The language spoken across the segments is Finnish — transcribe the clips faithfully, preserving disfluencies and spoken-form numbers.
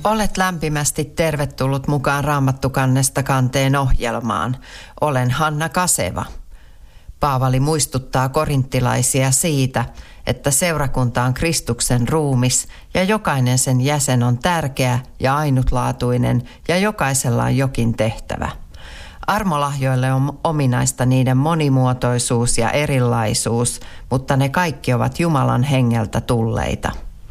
Olet lämpimästi tervetullut mukaan Raamattukannesta kanteen ohjelmaan. Olen Hanna Kaseva. Paavali muistuttaa korinttilaisia siitä, että seurakunta on Kristuksen ruumis ja jokainen sen jäsen on tärkeä ja ainutlaatuinen ja jokaisella on jokin tehtävä. Armolahjoille on ominaista niiden monimuotoisuus ja erilaisuus, mutta ne kaikki ovat Jumalan hengeltä tulleita.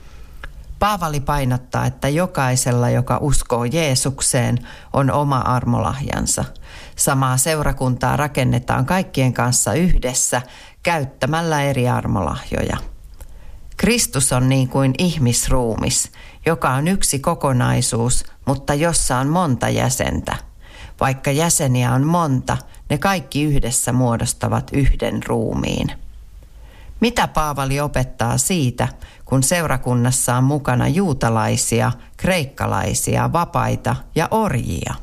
Paavali painottaa, että jokaisella, joka uskoo Jeesukseen, on oma armolahjansa. Samaa seurakuntaa rakennetaan kaikkien kanssa yhdessä käyttämällä eri armolahjoja. Kristus on niin kuin ihmisruumis, joka on yksi kokonaisuus, mutta jossa on monta jäsentä. Vaikka jäseniä on monta, ne kaikki yhdessä muodostavat yhden ruumiin. Mitä Paavali opettaa siitä, kun seurakunnassa on mukana juutalaisia, kreikkalaisia, vapaita ja orjia?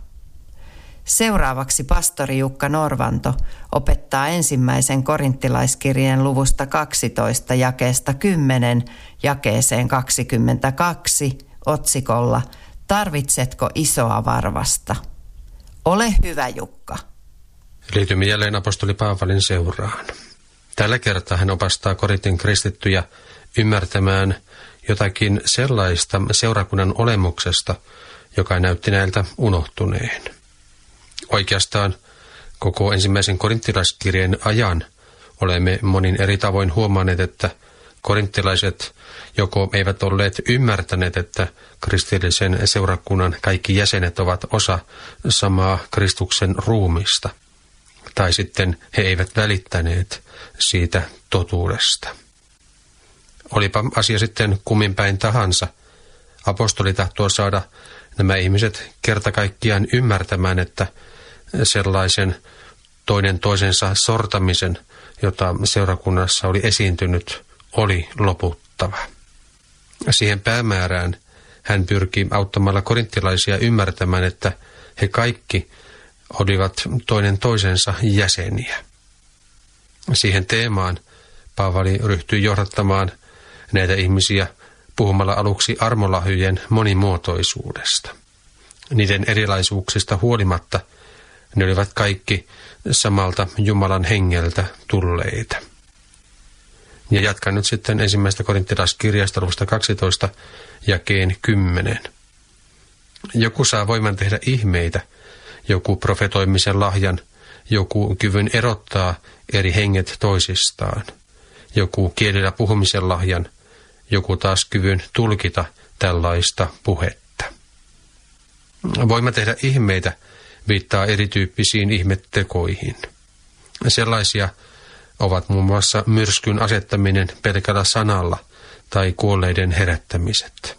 Seuraavaksi pastori Jukka Norvanto opettaa ensimmäisen korinttilaiskirjeen luvusta kaksitoista jakeesta kymmenen jakeeseen kaksikymmentäkaksi otsikolla Tarvitsetko isoa varvasta? Ole hyvä, Jukka. Liitymme jälleen apostoli Paavalin seuraan. Tällä kertaa hän opastaa Korintin kristittyjä ymmärtämään jotakin sellaista seurakunnan olemuksesta, joka näytti näiltä unohtuneen. Oikeastaan koko ensimmäisen korinttilaiskirjeen ajan olemme monin eri tavoin huomanneet, että korinttilaiset joko eivät olleet ymmärtäneet, että kristillisen seurakunnan kaikki jäsenet ovat osa samaa Kristuksen ruumista, tai sitten he eivät välittäneet siitä totuudesta. Olipa asia sitten kumminpäin tahansa, apostoli tahtoo saada nämä ihmiset kerta kaikkiaan ymmärtämään, että sellaisen toinen toisensa sortamisen, jota seurakunnassa oli esiintynyt, oli loputtava. Siihen päämäärään hän pyrki auttamalla korinttilaisia ymmärtämään, että he kaikki olivat toinen toisensa jäseniä. Siihen teemaan Paavali ryhtyi johdattamaan näitä ihmisiä puhumalla aluksi armolahjojen monimuotoisuudesta. Niiden erilaisuuksista huolimatta ne olivat kaikki samalta Jumalan hengeltä tulleita. Ja jatkan nyt sitten ensimmäistä korinttilaiskirjasta luvusta kaksitoista jakeen kymmenen. Joku saa voiman tehdä ihmeitä, joku profetoimisen lahjan, joku kyvyn erottaa eri henget toisistaan, joku kielellä puhumisen lahjan, joku taas kyvyn tulkita tällaista puhetta. Voima tehdä ihmeitä viittaa erityyppisiin ihmettekoihin. Sellaisia ovat muun muassa myrskyn asettaminen pelkällä sanalla tai kuolleiden herättämiset.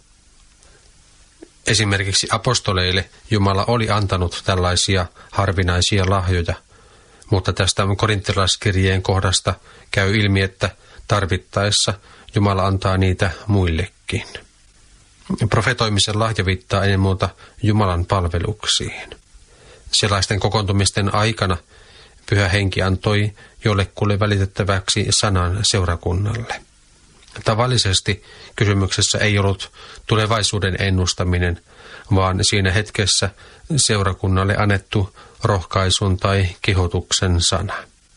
Esimerkiksi apostoleille Jumala oli antanut tällaisia harvinaisia lahjoja, mutta tästä korinttilaiskirjeen kohdasta käy ilmi, että tarvittaessa Jumala antaa niitä muillekin. Profetoimisen lahja viittaa ennen muuta Jumalan palveluksiin. Sellaisten kokoontumisten aikana Pyhä Henki antoi jollekulle välitettäväksi sanan seurakunnalle. Tavallisesti kysymyksessä ei ollut tulevaisuuden ennustaminen, vaan siinä hetkessä seurakunnalle annettu rohkaisun tai kehotuksen sana.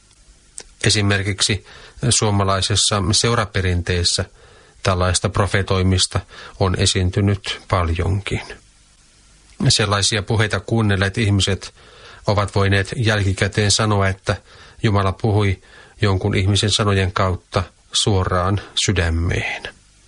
Esimerkiksi suomalaisessa seuraperinteessä tällaista profetoimista on esiintynyt paljonkin. Sellaisia puheita kuunnelleet ihmiset ovat voineet jälkikäteen sanoa, että Jumala puhui jonkun ihmisen sanojen kautta suoraan sydämeen.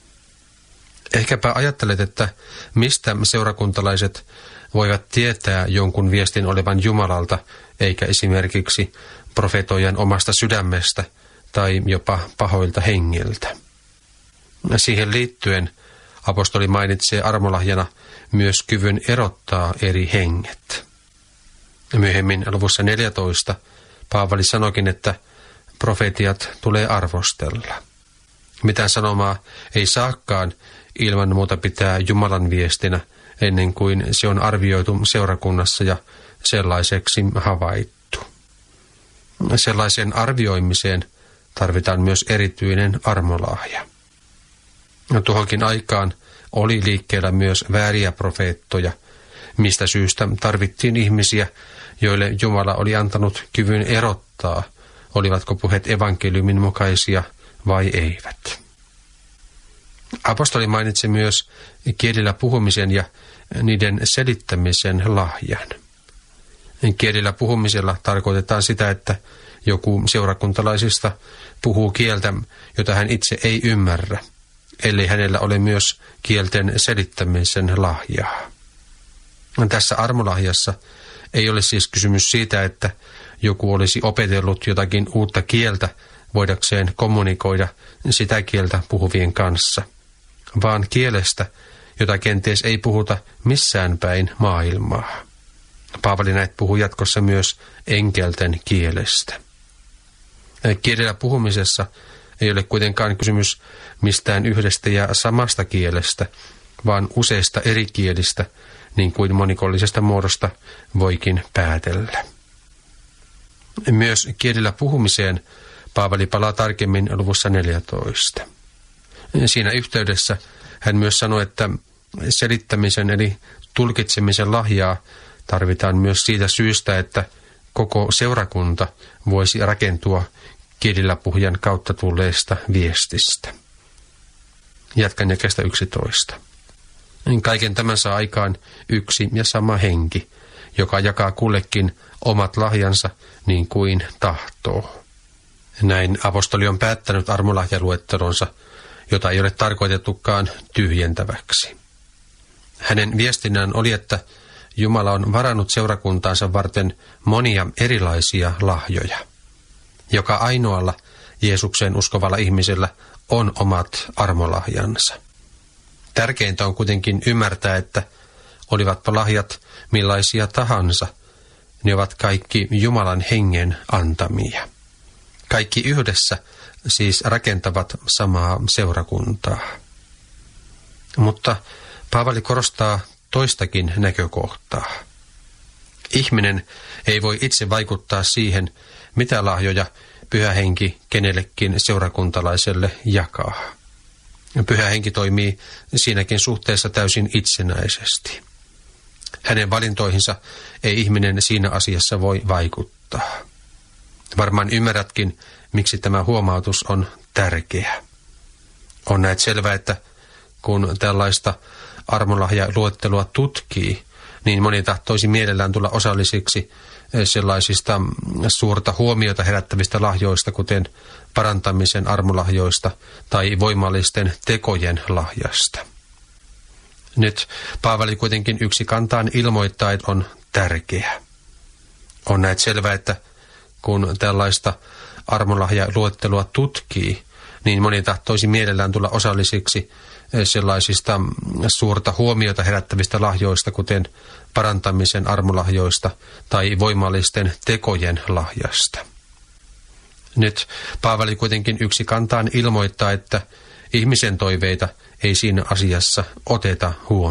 Ehkäpä ajattelet, että mistä seurakuntalaiset voivat tietää jonkun viestin olevan Jumalalta, eikä esimerkiksi profetoijan omasta sydämestä tai jopa pahoilta hengiltä. Siihen liittyen apostoli mainitsee armolahjana myös kyvyn erottaa eri henget. Myöhemmin luvussa neljätoista Paavali sanoikin, että profetiat tulee arvostella. Mitään sanomaa ei saakaan ilman muuta pitää Jumalan viestinä ennen kuin se on arvioitu seurakunnassa ja sellaiseksi havaittu. Sellaiseen arvioimiseen tarvitaan myös erityinen armolahja. Tuohonkin aikaan oli liikkeellä myös vääriä profeettoja, mistä syystä tarvittiin ihmisiä, joille Jumala oli antanut kyvyn erottaa, olivatko puheet evankeliumin mukaisia vai eivät. Apostoli mainitsi myös kielillä puhumisen ja niiden selittämisen lahjan. Kielillä puhumisella tarkoitetaan sitä, että joku seurakuntalaisista puhuu kieltä, jota hän itse ei ymmärrä, ellei hänellä ole myös kielten selittämisen lahjaa. Tässä armolahjassa ei ole siis kysymys siitä, että joku olisi opetellut jotakin uutta kieltä voidakseen kommunikoida sitä kieltä puhuvien kanssa, vaan kielestä, jota kenties ei puhuta missään päin maailmaa. Paavali näet puhuu jatkossa myös enkelten kielestä. Kielellä puhumisessa ei ole kuitenkaan kysymys mistään yhdestä ja samasta kielestä, vaan useista eri kielistä, niin kuin monikollisesta muodosta voikin päätellä. Myös kielillä puhumiseen Paavali palaa tarkemmin luvussa neljätoista. Siinä yhteydessä hän myös sanoi, että selittämisen eli tulkitsemisen lahjaa tarvitaan myös siitä syystä, että koko seurakunta voisi rakentua kielillä puhujan kautta tulleesta viestistä. Jatkan jakeesta yksitoista. Kaiken tämän saa aikaan yksi ja sama henki, joka jakaa kullekin omat lahjansa niin kuin tahtoo. Näin apostoli on päättänyt armolahjaluettelonsa, jota ei ole tarkoitettukaan tyhjentäväksi. Hänen viestinnän oli, että Jumala on varannut seurakuntaansa varten monia erilaisia lahjoja. Joka ainoalla Jeesukseen uskovalla ihmisellä on omat armolahjansa. Tärkeintä on kuitenkin ymmärtää, että olivatpa lahjat millaisia tahansa, ne ovat kaikki Jumalan hengen antamia. Kaikki yhdessä siis rakentavat samaa seurakuntaa. Mutta Paavali korostaa toistakin näkökohtaa. Ihminen ei voi itse vaikuttaa siihen, mitä lahjoja Pyhä Henki kenellekin seurakuntalaiselle jakaa. Pyhä Henki toimii siinäkin suhteessa täysin itsenäisesti. Hänen valintoihinsa ei ihminen siinä asiassa voi vaikuttaa. Varmaan ymmärrätkin, miksi tämä huomautus on tärkeä. On näet selvää, että kun tällaista armolahjaluettelua tutkii, niin moni tahtoisi mielellään tulla osallisiksi sellaisista suurta huomiota herättävistä lahjoista, kuten parantamisen armolahjoista tai voimallisten tekojen lahjasta. Nyt Paavali kuitenkin yksi kantaan ilmoittaa, että on tärkeä. On näet selvää, että kun tällaista armolahjaluettelua tutkii, niin moni tahtoisi mielellään tulla osallisiksi sellaisista suurta huomiota herättävistä lahjoista, kuten parantamisen armolahjoista tai voimallisten tekojen lahjasta. Nyt Paavali kuitenkin yksi kantaan ilmoittaa, että ihmisen toiveita ei siinä asiassa oteta huomioon.